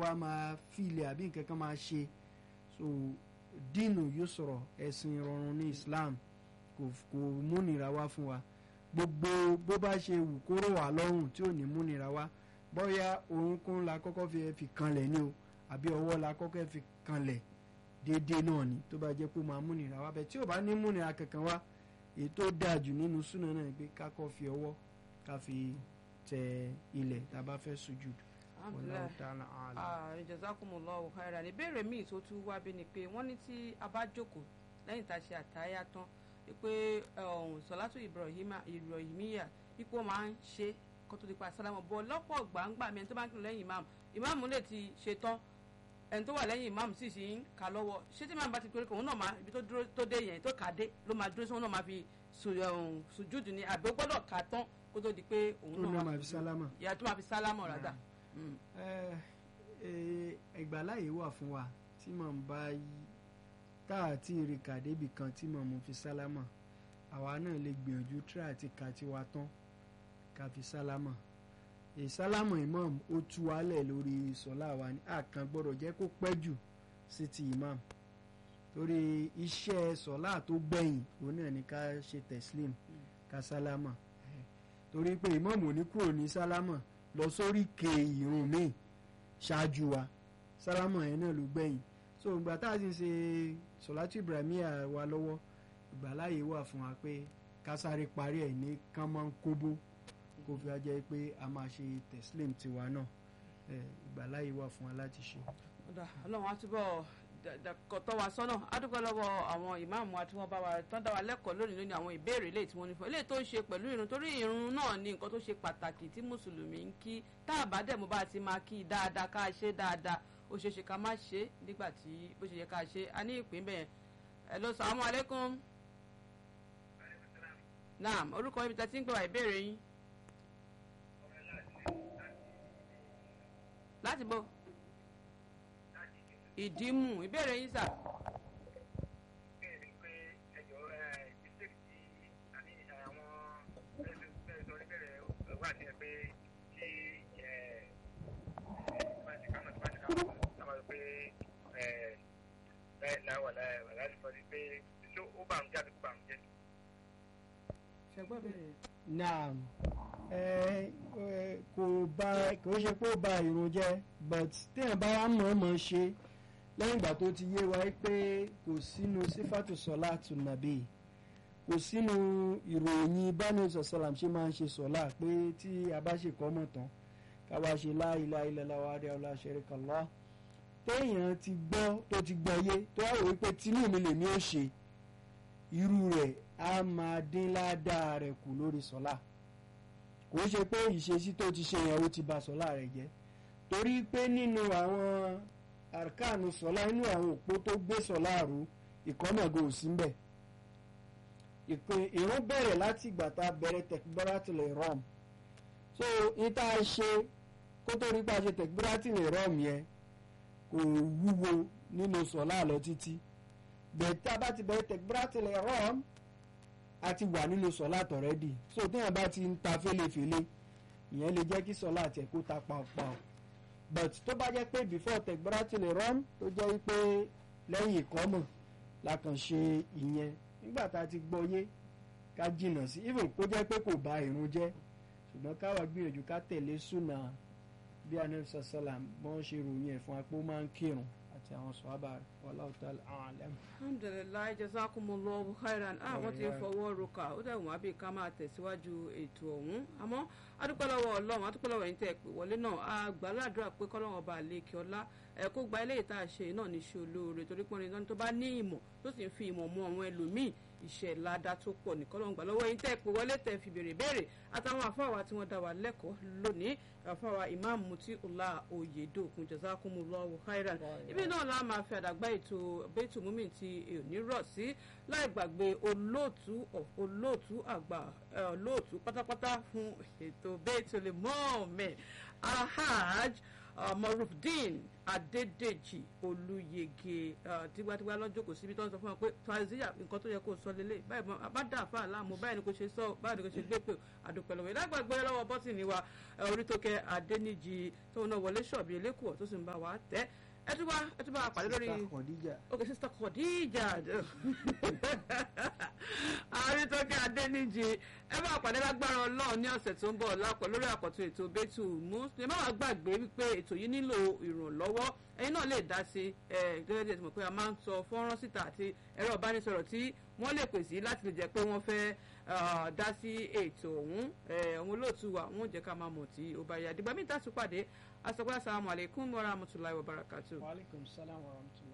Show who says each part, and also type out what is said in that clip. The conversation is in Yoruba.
Speaker 1: wa máa fìlẹ̀ àbí nǹkan kan máa ṣe. So dínú yusra, ẹ̀sìn ìrọ̀rùn ní Islam, kò múnira wá fún wa. Gbogbo bó bá ṣe wù kó rọ̀ wá lọ́rùn tí ò ní múnira wá, bóyá orúnkún la kọ́kọ́ fi kanlẹ̀ ni o àbí ọwọ́ la kọ́kọ́ fi kanlẹ̀, déédéé náà ni tó bá jẹ́ pé ó máa múnira wá. Bẹ́ẹ̀ tí ò bá ní múnira kankan wá, èyí tó dáa jù nínú súnà náà pé ká kọ́ fi ọwọ́ ká fi tẹ ilẹ̀ tá a bá fẹ́ sùjúdù.
Speaker 2: Jazakumullahu khairan. Ìbéèrè míì tó tún wá bí ni pé wọ́n ní tí a bá jókòó lẹ́yìn tá a ṣe àtáyá tán pé sọ̀látù Ibrahimiyya ipò máa ń ṣe kó tó di pa sálámọ̀ bọ́ lọ́pọ̀ gbàǹgbà mi ẹni tó bá ń kírun lẹ́yìn ìmáàmù lè ti ṣe tán ẹni tó wà lẹ́yìn ìmáàmù sì ń kà lọ́wọ́. Ṣé tí màmú bá ti torí kò òun náà máa ibi tó dé yẹn tó kà dé ló máa dúró sí òun náà máa fi sùjúdù ni àbí ó gbọ́dọ̀ kà tán kó tó di pé òun náà máa fi sálámọ̀. Ìyá tó máa fi sálámọ̀ rádà.
Speaker 1: Ìgbàláyè wà fún wa tí màmú bá tá àti ìrìkà débì kan tí màmú fi sálámọ̀, àwa náà lè gbìyànjú tíra àti kà tiwa tán ká fi sálámọ̀. Ìsálámọ̀ imam ó tú wálẹ̀ lórí sọ́lá wa ní àkàn gbọ́dọ̀ jẹ́ kó pẹ́ jù sí ti imam, torí iṣẹ́ sọ́lá tó gbẹ̀yìn òun náà ni ká ṣe tẹ̀sílìm ká sálámọ̀, torí pé imam ò ní kúrò ní sálámọ̀ lọ sórí ke ìrun míì ṣáájú wa, sálámọ̀ yẹn náà ló gbẹ̀yìn. So ìgbà tá a ti ṣe sọ̀látù Ibrahimiyya wa lọ́wọ́, ìgbàláyè wà fún wa pé ká sáré parí ẹ̀ ní kánmọ́ kóbó kó fi ajẹ́ pé a máa ṣe tẹ̀sílìm tiwa náà. Ìgbàláyè wà fún wa láti ṣe.
Speaker 2: Ọlọ́run á túbọ̀ kọ̀tọ́ wa sọ́nà. A dúpẹ́ lọ́wọ́ àwọn ìmáàmù àti wọn bá wa tán dá wa lẹ́kọ̀ọ́ lónìí àwọn ìbéèrè eléyìí tí wọ́n ní fún eléyìí tó ń ṣe pẹ̀lú ìrun, torí ìrun náà ní nǹkan tó ṣe pàtàkì tí mùsùlùmí ń kí. Tá a bá dẹ̀ mo bá ti máa kí dáadáa ká ṣe dáadáa, ó ṣeé ṣe ká má ṣe nígbà tí bó ṣe yẹ ká ṣe. A ní ìpín bẹ́ẹ̀. Hello, assalamu alaikum. Naam, orúkọ ibi tẹ́ ti ń gbé wa ìbéèrè yín. Láti bọ̀ Ìdímù, ìbéèrè yín sà.
Speaker 1: Naam, kò ṣe pé ó ba ìrun jẹ́, but téèyàn bá wá mọ̀ọ́mọ̀ ṣe lẹ́yìn ìgbà tó ti yé wa pé kò sínú sífàtù sọ́lá tùnàbí, kò sínú ìròyìn bánú sọ̀sọ́làm ṣe máa ń ṣe sọ́lá pé tí a bá ṣe kọ́ mọ̀ tán ká wá ṣe la ilaha illallah wahdahu la sharika lah. Téèyàn ti gbọ́ tó ti gbọ́ yé tó wá rò wípé tinú mi lèmi ó ṣe, irú rẹ̀ á máa dín ládàá rẹ̀ kù lórí sọ́lá. Kò ṣe pé ìṣesí tó ti ṣe yẹn ó ti bà sọ́lá rẹ̀ jẹ́, torí pé nínú àwọn àrkánu sọ́lá, inú àwọn òpó tó gbé sọ́lá rú, ìkọ́mọ̀gò sí mbẹ̀. Ìrun bẹ̀rẹ̀ láti ìgbà tá a bẹ̀rẹ̀ takbiratul ihram. So ìta ṣe kó tó rí pa ṣe takbiratul ihram yẹn kò wúwo nínú sọ́lá lọ títí. Bẹ̀ẹ̀ tá a bá ti bẹ̀rẹ̀ takbiratul ihram a ti wà nínú sọ́lá tọ̀rẹ́dì. So téèyàn bá ti ń ta fẹ́lẹ́fẹ́lẹ́ ìyẹn lè jẹ́ kí sọ́lá àti ẹ̀kú ta pàápàá. But tó bá jẹ́ pé before takbiratul ihram tó jẹ́ wípé lẹ́yìn ìkọ́mọ̀ la kàn ṣe ìyẹn, nígbà tá a ti gbọ́ yé ká jìnnà sí, even kó jẹ́ pé kò bà ìrun jẹ́, ṣùgbọ́n ká wá gbìyànjú ká tẹ̀lé súnà bí Ànábì sàlám bọ́n ṣe ròyìn ẹ̀ fún wa pé ó máa ń kírun àti àwọn sàhábà wallahu ta'ala a'lam.
Speaker 2: Alhamdulillah, jazakumullahu khairan. Àwọn tí ń fọwọ́ roka ó dẹ̀ wọ́n á bí ká máa tẹ̀síwájú ètò ọ̀hún. Àmọ́ adúpẹ́ lọ́wọ́ Ọlọ́run, adúpẹ́ lọ́wọ́ ẹ̀yin tẹ́ pè wọlé náà. A gbàládùra pé kọ́lọ́run ọba àlekè ọlá kó gba eléyìí tá a ṣe náà ní ṣe olóore, torí pé ọ̀rìn tó bá ní ìmọ̀ tó sì ń fi ìmọ̀ mú àwọn ẹlòmíì iṣẹ́ ládá tó pọ̀ ní kọ́lọ́run gbà lọ́wọ́ ẹ̀yin tẹ́ pè wọlé tẹ́ fi béèrè àtàwọn àfáwà tí wọ́n dá wa lẹ́kọ̀ọ́ lónìí, àfáwà Imam Mutiullah Oyedokun, jazakumullahu khairan. Ibi náà la máa fi àdàgbà ètò Baitul Mumin ti òní rọ̀ sí, láì gbàgbé olóòtú àgbà olóòtú pátápátá fún ètò Baitul Mumin Alhaj Morufdin Adédèjì Olúyege tígbàtígbà lọ́jọ́ kò síbi tó ń sọ fún wọn pé Twaziya nǹkan tó yẹ kó sọ lélẹ̀ báyìí bá dà fà láàmú báyìí ni kò ṣe sọ báyìí ni kò ṣe gbé pé àdúpẹ́ lọ́wọ́ ìdágbàgbé lọ́wọ́ bọ́tìnì wa Orítókẹ́ Adéníjì tóun náà wọlé ṣọ̀bì elékùọ̀ tó sì ń bá wa tẹ́ ẹ tún bá pàdé lórí Sister Khadija Orítókẹ́ Adéníjì ẹ bá pàdé lágbára Ọlọ́run ní ọ̀sẹ̀ tó ń bọ̀ lápọ̀ lórí àkọ́tún ètò Bẹ́tù Muslim má wàá gbàgbé wípé ètò yìí nílò ìrànlọ́wọ́ ẹ̀yin náà lè dá sí gẹ́gẹ́ bí ẹ ti mọ̀ pé a máa ń sọ fọ́nrán síta àti ẹ̀rọ ìbánisọ̀rọ̀ tí wọ́n lè pè sí láti lè jẹ́ pé wọ́n fẹ́ dá sí ètò ọ̀hún àwọn olóòtú wa wọ́n jẹ́ ká máa mọ̀ tí ó bá yá dìgbà míì tá a tún pàdé asọ́gbà assalamu alaikum warahmatullahi wabarakatuh.
Speaker 1: Wa alaikum salam warahmatullahi.